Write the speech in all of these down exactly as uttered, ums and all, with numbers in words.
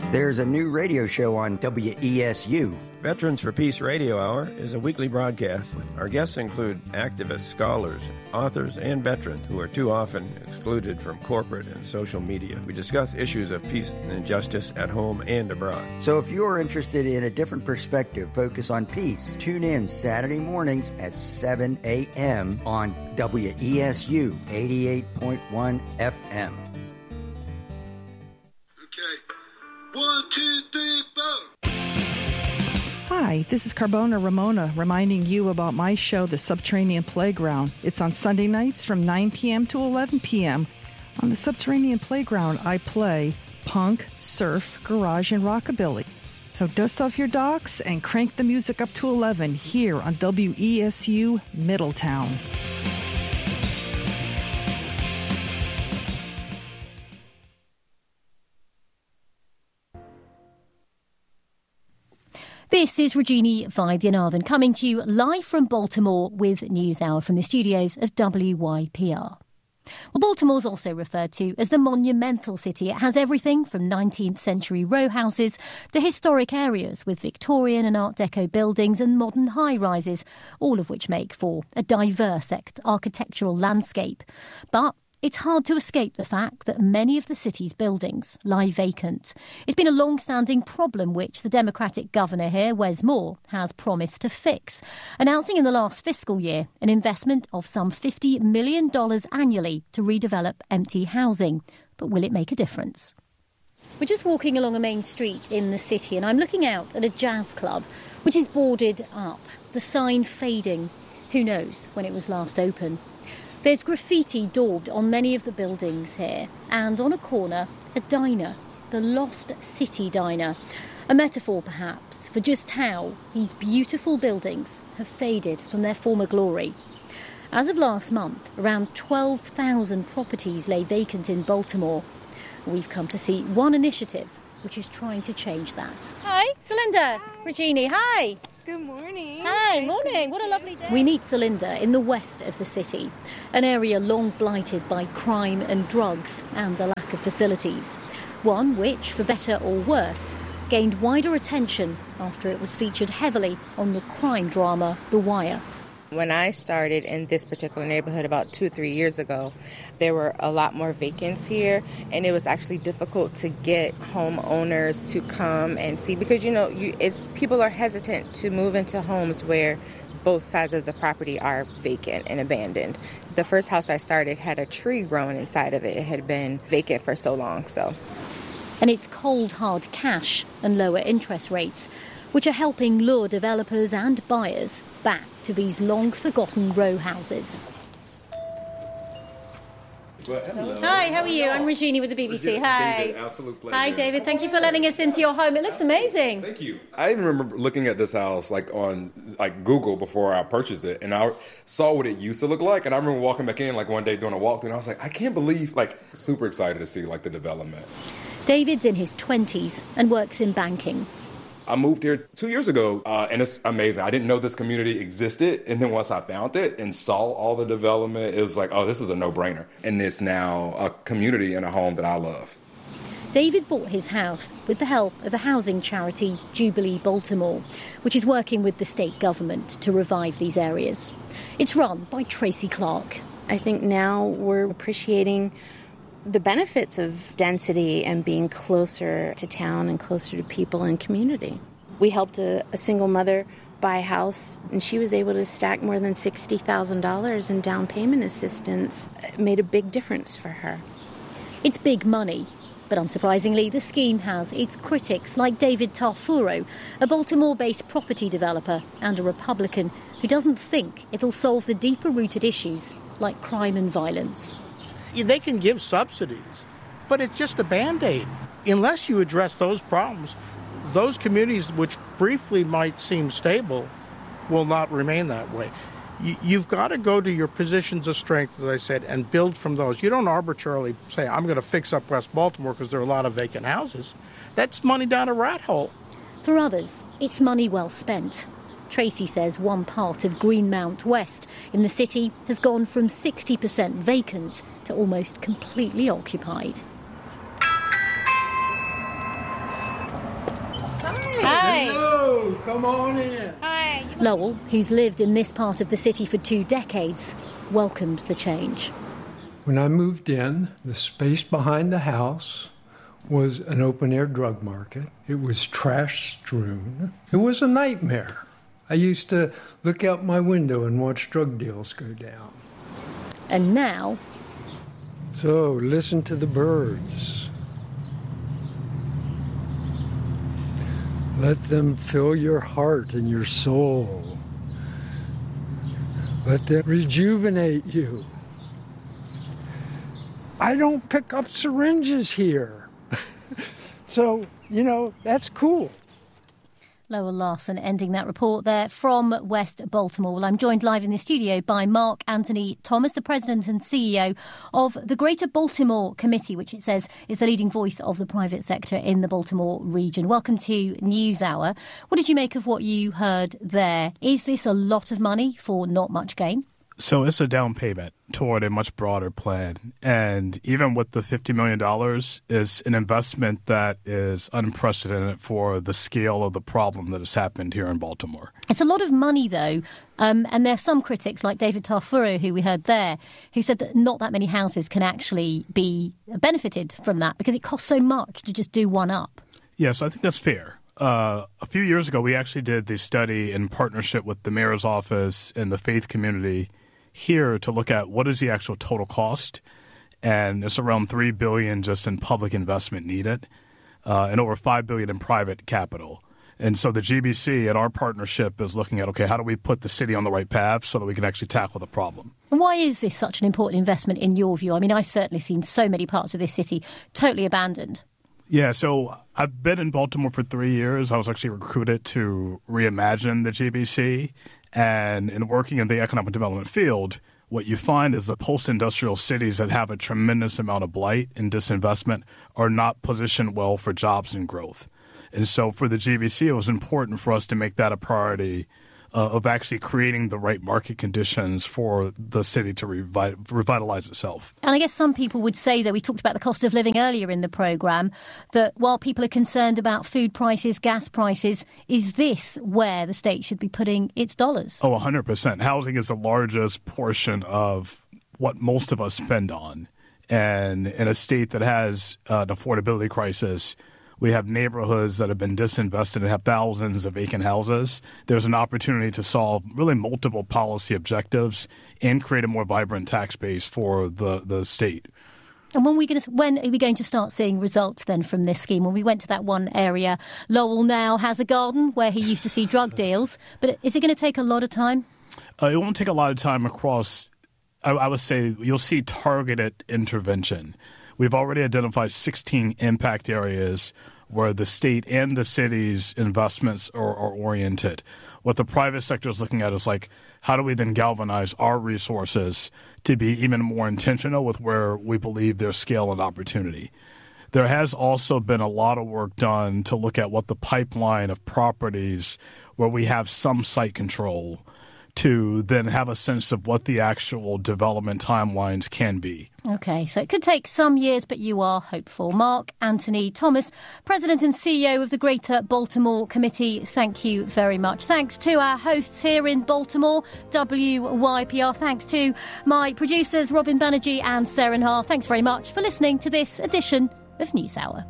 There's a new radio show on W E S U. Veterans for Peace Radio Hour is a weekly broadcast. Our guests include activists, scholars, authors, and veterans who are too often excluded from corporate and social media. We discuss issues of peace and justice at home and abroad. So if you're interested in a different perspective, focus on peace. Tune in Saturday mornings at seven a.m. on W E S U eighty-eight point one F M. Okay. One, two, three, four. Hi, this is Carbona Ramona reminding you about my show, The Subterranean Playground. It's on Sunday nights from nine p.m. to eleven p.m. On The Subterranean Playground, I play punk, surf, garage, and rockabilly. So dust off your docks and crank the music up to eleven here on W E S U Middletown. This is Regina Vaidyanathan coming to you live from Baltimore with NewsHour from the studios of W Y P R. Well, Baltimore's also referred to as the Monumental City. It has everything from nineteenth century row houses to historic areas with Victorian and Art Deco buildings and modern high-rises, all of which make for a diverse architectural landscape. But it's hard to escape the fact that many of the city's buildings lie vacant. It's been a long-standing problem which the Democratic governor here, Wes Moore, has promised to fix, announcing in the last fiscal year an investment of some fifty million dollars annually to redevelop empty housing. But will it make a difference? We're just walking along a main street in the city and I'm looking out at a jazz club which is boarded up, the sign fading. Who knows when it was last open? There's graffiti daubed on many of the buildings here, and on a corner, a diner, the Lost City Diner. A metaphor, perhaps, for just how these beautiful buildings have faded from their former glory. As of last month, around twelve thousand properties lay vacant in Baltimore. We've come to see one initiative which is trying to change that. Hi, Celinda. Regina, hi. Good morning. Hi, nice morning. What a lovely day. We meet Celinda in the west of the city, an area long blighted by crime and drugs and a lack of facilities. One which, for better or worse, gained wider attention after it was featured heavily on the crime drama The Wire. When I started in this particular neighborhood about two or three years ago, there were a lot more vacants here, and it was actually difficult to get homeowners to come and see because, you know, you, it's, people are hesitant to move into homes where both sides of the property are vacant and abandoned. The first house I started had a tree growing inside of it. It had been vacant for so long, so. And it's cold, hard cash and lower interest rates, which are helping lure developers and buyers back to these long-forgotten row houses. Well, hello. Hi, how are you? I'm Regina with the B B C. Hi. David, absolute pleasure. Hi, David. Thank you for letting us into your home. It looks amazing. Thank you. I even remember looking at this house like on like Google before I purchased it, and I saw what it used to look like. And I remember walking back in like one day doing a walkthrough, and I was like, I can't believe, like, super excited to see like the development. David's in his twenties and works in banking. I moved here two years ago, uh, and it's amazing. I didn't know this community existed, and then once I found it and saw all the development, it was like, oh, this is a no-brainer. And it's now a community and a home that I love. David bought his house with the help of a housing charity, Jubilee Baltimore, which is working with the state government to revive these areas. It's run by Tracy Clark. I think now we're appreciating the benefits of density and being closer to town and closer to people and community. We helped a, a single mother buy a house, and she was able to stack more than sixty thousand dollars in down payment assistance. It made a big difference for her. It's big money, but unsurprisingly, the scheme has its critics like David Tarfuro, a Baltimore-based property developer and a Republican who doesn't think it'll solve the deeper-rooted issues like crime and violence. They can give subsidies, but it's just a Band-Aid. Unless you address those problems, those communities which briefly might seem stable will not remain that way. You've got to go to your positions of strength, as I said, and build from those. You don't arbitrarily say, I'm going to fix up West Baltimore because there are a lot of vacant houses. That's money down a rat hole. For others, it's money well spent. Tracy says one part of Greenmount West in the city has gone from sixty percent vacant to almost completely occupied. come on in. Hi. Lowell, who's lived in this part of the city for two decades, welcomes the change. When I moved in, the space behind the house was an open-air drug market. It was trash-strewn. It was a nightmare. I used to look out my window and watch drug deals go down. And now... So, listen to the birds. Let them fill your heart and your soul. Let them rejuvenate you. I don't pick up syringes here. So, you know, that's cool. Lowell Larson ending that report there from West Baltimore. Well, I'm joined live in the studio by Mark Anthony Thomas, the president and C E O of the Greater Baltimore Committee, which it says is the leading voice of the private sector in the Baltimore region. Welcome to NewsHour. What did you make of what you heard there? Is this a lot of money for not much gain? So it's a down payment toward a much broader plan. And even with the fifty million dollars, is an investment that is unprecedented for the scale of the problem that has happened here in Baltimore. It's a lot of money, though. Um, and there are some critics, like David Tafuro, who we heard there, who said that not that many houses can actually be benefited from that because it costs so much to just do one up. Yeah, so I think that's fair. Uh, a few years ago, we actually did the study in partnership with the mayor's office and the faith community here to look at what is the actual total cost, and it's around three billion dollars just in public investment needed, uh, and over five billion dollars in private capital. And so the G B C and our partnership is looking at, okay, how do we put the city on the right path so that we can actually tackle the problem? And why is this such an important investment in your view? I mean, I've certainly seen so many parts of this city totally abandoned. Yeah, so I've been in Baltimore for three years. I was actually recruited to reimagine the G B C. And in working in the economic development field, what you find is the post-industrial cities that have a tremendous amount of blight and disinvestment are not positioned well for jobs and growth. And so for the G B C, it was important for us to make that a priority uh, of actually creating the right market conditions for the city to revi- revitalize itself. And I guess some people would say, though, we talked about the cost of living earlier in the programme, that while people are concerned about food prices, gas prices, is this where the state should be putting its dollars? Oh, one hundred percent. Housing is the largest portion of what most of us spend on. And in a state that has uh, an affordability crisis, we have neighborhoods that have been disinvested and have thousands of vacant houses. There's an opportunity to solve really multiple policy objectives and create a more vibrant tax base for the, the state. And when, we gonna, when are we going to start seeing results then from this scheme? When we went to that one area, Lowell now has a garden where he used to see drug deals. But is it going to take a lot of time? Uh, it won't take a lot of time across, I, I would say you'll see targeted intervention. We've already identified sixteen impact areas where the state and the city's investments are, are oriented. What the private sector is looking at is like, how do we then galvanize our resources to be even more intentional with where we believe there's scale and opportunity? There has also been a lot of work done to look at what the pipeline of properties where we have some site control to then have a sense of what the actual development timelines can be. Okay, so it could take some years, but you are hopeful. Mark Anthony Thomas, President and C E O of the Greater Baltimore Committee, thank you very much. Thanks to our hosts here in Baltimore, W Y P R. Thanks to my producers, Robin Banerjee and Seren Har. Thanks very much for listening to this edition of NewsHour.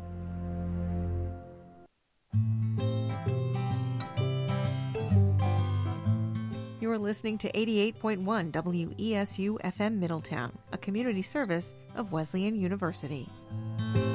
You're listening to eighty-eight point one W E S U F M Middletown, a community service of Wesleyan University.